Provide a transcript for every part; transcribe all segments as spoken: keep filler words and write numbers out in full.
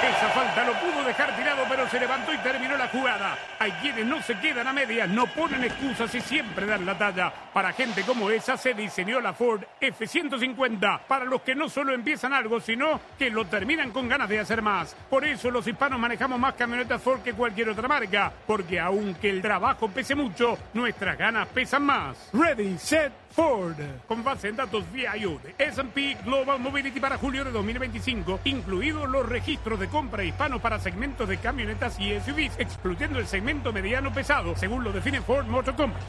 Esa falta lo pudo dejar tirado, pero se levantó y terminó la jugada. Hay quienes no se quedan a medias, no ponen excusas y siempre dan la talla. Para gente como esa se diseñó la Ford F ciento cincuenta. Para los que no solo empiezan algo, sino que lo terminan con ganas de hacer más. Por eso los hispanos manejamos más camionetas Ford que cualquier otra marca. Porque aunque el trabajo pese mucho, nuestras ganas pesan más. Ready, set, Ford. Con base en datos V I O de S and P Global Mobility para julio de dos mil veinticinco, incluidos los registros de compra hispanos para segmentos de camionetas y S U Vs, excluyendo el segmento mediano pesado, según lo define Ford Motor Company.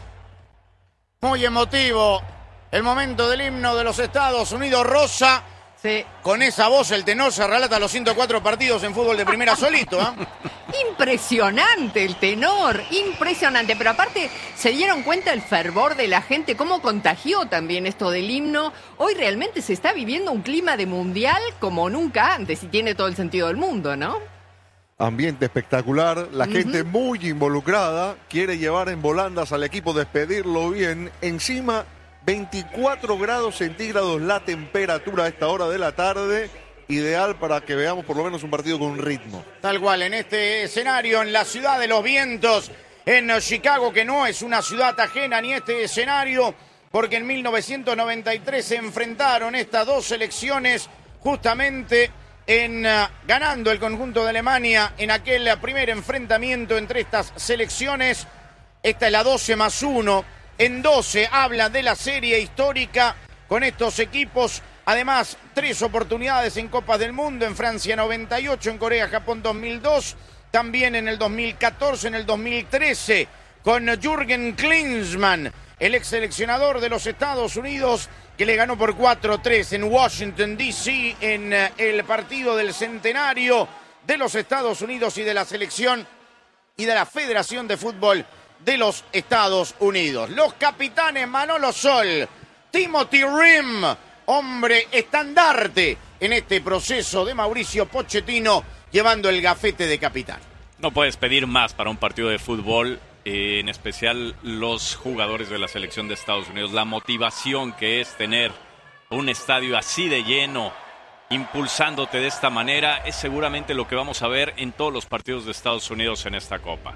Muy emotivo el momento del himno de los Estados Unidos, Rosa. Sí. Con esa voz el tenor se relata los ciento cuatro partidos en fútbol de primera solito, ¿eh? Impresionante el tenor, impresionante. Pero aparte, se dieron cuenta el fervor de la gente, cómo contagió también esto del himno. Hoy realmente se está viviendo un clima de mundial como nunca antes y tiene todo el sentido del mundo, ¿no? Ambiente espectacular, la Uh-huh. gente muy involucrada, quiere llevar en volandas al equipo, despedirlo bien. Encima, veinticuatro grados centígrados la temperatura a esta hora de la tarde, ideal para que veamos por lo menos un partido con ritmo. Tal cual, en este escenario, en la ciudad de los vientos, en Chicago, que no es una ciudad ajena ni este escenario, porque en mil novecientos noventa y tres se enfrentaron estas dos selecciones justamente en uh, ganando el conjunto de Alemania en aquel uh, primer enfrentamiento entre estas selecciones. Esta es la doce más uno. En doce habla de la serie histórica con estos equipos. Además, tres oportunidades en Copas del Mundo, en Francia noventa y ocho, en Corea, Japón dos mil dos, también en el dos mil catorce, en el dos mil trece, con Jürgen Klinsmann, el ex seleccionador de los Estados Unidos, que le ganó por cuatro tres en Washington, D C, en uh, el partido del centenario de los Estados Unidos y de la selección y de la Federación de Fútbol de los Estados Unidos. Los capitanes Manolo Sol, Timothy Rim, hombre estandarte en este proceso de Mauricio Pochettino, llevando el gafete de capitán. No puedes pedir más para un partido de fútbol, eh, en especial los jugadores de la selección de Estados Unidos. La motivación que es tener un estadio así de lleno, impulsándote de esta manera, es seguramente lo que vamos a ver en todos los partidos de Estados Unidos en esta Copa.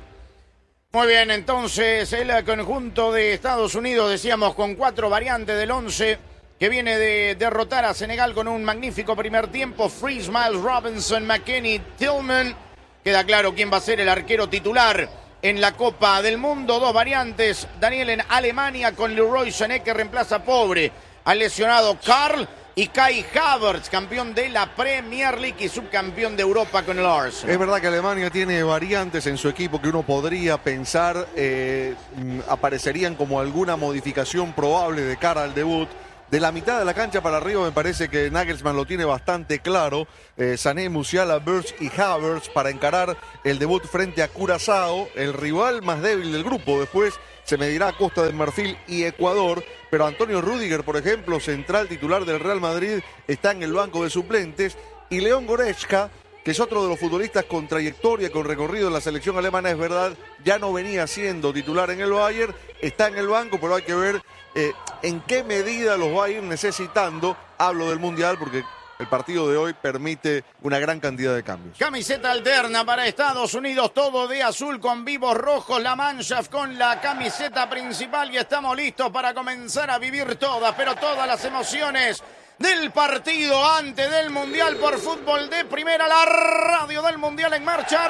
Muy bien, entonces el conjunto de Estados Unidos, decíamos, con cuatro variantes del once, que viene de derrotar a Senegal con un magnífico primer tiempo. Freeze, Miles Robinson, McKennie, Tillman. Queda claro quién va a ser el arquero titular en la Copa del Mundo. Dos variantes, Daniel en Alemania con Leroy Sané, que reemplaza pobre al lesionado Karl, y Kai Havertz, campeón de la Premier League y subcampeón de Europa con el Arsenal. Es verdad que Alemania tiene variantes en su equipo que uno podría pensar eh, aparecerían como alguna modificación probable de cara al debut. De la mitad de la cancha para arriba me parece que Nagelsmann lo tiene bastante claro. Eh, Sané, Musiala, Wirtz y Havertz para encarar el debut frente a Curazao, el rival más débil del grupo. Después se medirá Costa del Marfil y Ecuador. Pero Antonio Rüdiger, por ejemplo, central titular del Real Madrid, está en el banco de suplentes. Y León Goretzka, que es otro de los futbolistas con trayectoria, con recorrido en la selección alemana, es verdad, ya no venía siendo titular en el Bayern, está en el banco, pero hay que ver eh, en qué medida los va a ir necesitando. Hablo del Mundial porque el partido de hoy permite una gran cantidad de cambios. Camiseta alterna para Estados Unidos, todo de azul con vivos rojos, la Mannschaft con la camiseta principal, y estamos listos para comenzar a vivir todas, pero todas las emociones del partido antes del Mundial por Fútbol de Primera, la radio del Mundial en marcha.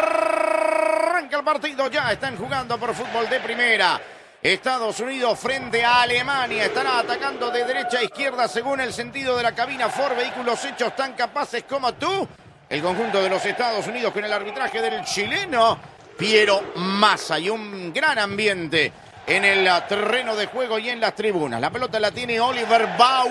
Arranca el partido, ya están jugando por Fútbol de Primera. Estados Unidos frente a Alemania, estará atacando de derecha a izquierda según el sentido de la cabina. Ford, vehículos hechos tan capaces como tú. El conjunto de los Estados Unidos con el arbitraje del chileno Piero Massa, y un gran ambiente en el terreno de juego y en las tribunas. La pelota la tiene Oliver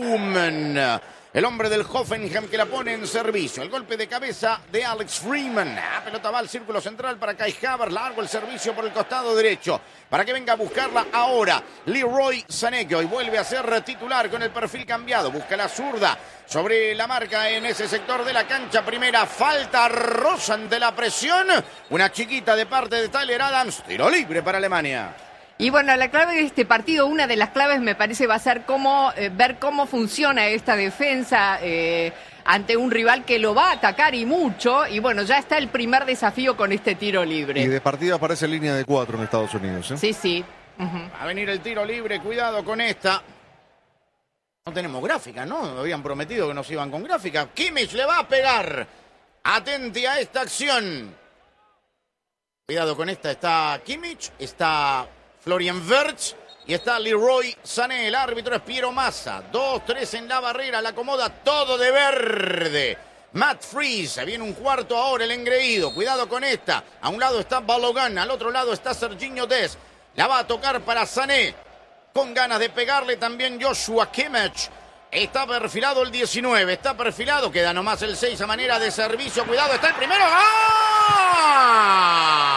Baumann, el hombre del Hoffenheim, que la pone en servicio. El golpe de cabeza de Alex Freeman. La pelota va al círculo central para Kai Havertz. Largo el servicio por el costado derecho para que venga a buscarla ahora Leroy Sané, que hoy vuelve a ser titular con el perfil cambiado. Busca la zurda sobre la marca en ese sector de la cancha. Primera falta, rosa ante la presión. Una chiquita de parte de Tyler Adams. Tiro libre para Alemania. Y bueno, la clave de este partido, una de las claves me parece va a ser cómo eh, ver cómo funciona esta defensa. Eh, ante un rival que lo va a atacar y mucho. Y bueno, ya está el primer desafío con este tiro libre. Y de partida aparece línea de cuatro en Estados Unidos. ¿eh? Sí, sí. Uh-huh. Va a venir el tiro libre, cuidado con esta. No tenemos gráfica, ¿no? Me habían prometido que nos iban con gráfica. Kimmich le va a pegar. Atente a esta acción. Cuidado con esta. Está Kimmich, está Florian Wirtz y está Leroy Sané. El árbitro es Piero Massa. Dos, tres en la barrera. La acomoda todo de verde. Matt Freese. Se viene un cuarto ahora el engreído. Cuidado con esta. A un lado está Balogan. Al otro lado está Serginho Dest. La va a tocar para Sané. Con ganas de pegarle también Joshua Kimmich. Está perfilado el diecinueve. Está perfilado. Queda nomás el seis a manera de servicio. Cuidado, está el primero. ¡Ah!